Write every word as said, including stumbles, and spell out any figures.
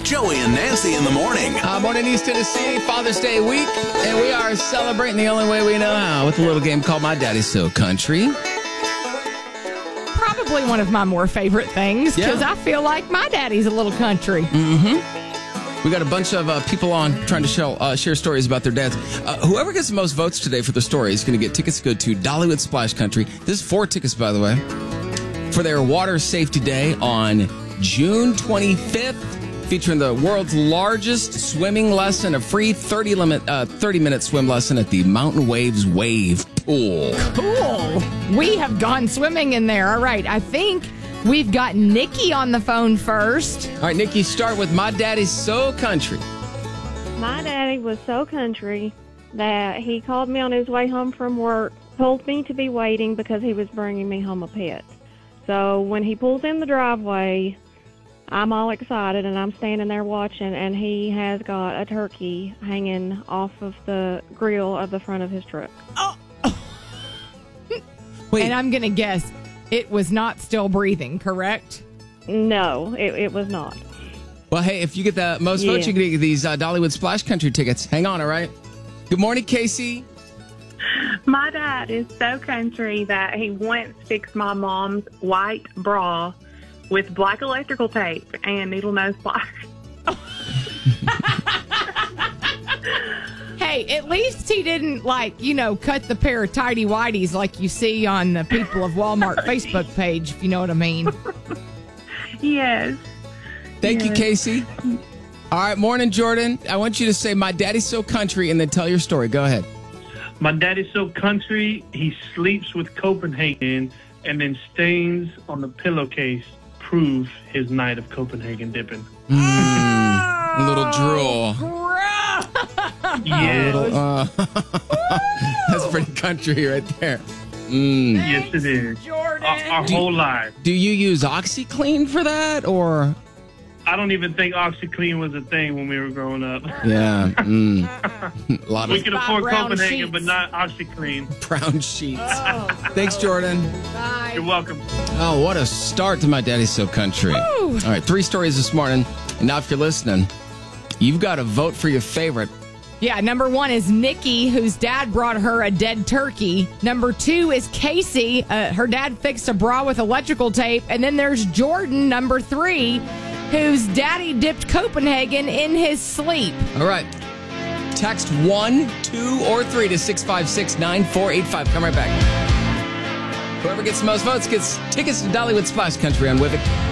Joey and Nancy in the morning. Uh, morning, East Tennessee, Father's Day week, and we are celebrating the only way we know how with a little game called My Daddy's So Country. Probably one of my more favorite things because Yeah. I feel like my daddy's a little country. Mm-hmm. We got a bunch of uh, people on trying to show, uh, share stories about their dads. Uh, whoever gets the most votes today for the story is going to get tickets to go to Dollywood Splash Country. This is four tickets, by the way, for their Water Safety Day on June twenty-fifth, featuring the world's largest swimming lesson, a free thirty limit, uh, thirty minute swim lesson at the Mountain Waves Wave Pool. Cool. We have gone swimming in there. All right. I think we've got Nikki on the phone first. All right, Nikki, start with My Daddy's So Country. My daddy was so country that he called me on his way home from work, told me to be waiting because he was bringing me home a pet. So when he pulls in the driveway, I'm all excited and I'm standing there watching, and he has got a turkey hanging off of the grill of the front of his truck. Wait, And I'm going to guess it was not still breathing, correct? No, it, it was not. well, hey, if you get the most votes, Yeah. you can get these uh, Dollywood Splash Country tickets. Hang on, all right? Good morning, Casey. My dad is so country that he once fixed my mom's white bra with black electrical tape and needle nose pliers. Hey, at least he didn't, like, you know, cut the pair of tidy whities like you see on the People of Walmart Facebook page, if you know what I mean. Yes. Thank you, Yes. Casey. All right, morning, Jordan. I want you to say, My Daddy's So Country, and then tell your story. Go ahead. My daddy's so country, he sleeps with Copenhagen and then stains on the pillowcase prove his night of Copenhagen dipping. A little drool. Yeah, Uh, that's pretty country right there. Mm. yes it is. Jordan. Our, our whole life. Do you use OxyClean for that, or? I don't even think OxyClean was a thing when we were growing up. Yeah. Mm. A lot We of could Buy afford brown Copenhagen, sheets. but not OxyClean. brown sheets. Oh, Thanks, Jordan. bye. You're welcome. Oh, what a start to My Daddy's So Country. Woo. All right, three stories this morning. And now if you're listening, you've got to vote for your favorite. Yeah, number one is Nikki, whose dad brought her a dead turkey. Number two is Casey. Uh, her dad fixed a bra with electrical tape. And then there's Jordan, number three, whose daddy dipped Copenhagen in his sleep. All right. Text one, two, or three to six five six, nine four eight five. Come right back. Whoever gets the most votes gets tickets to Dollywood Splash Country on Wivic.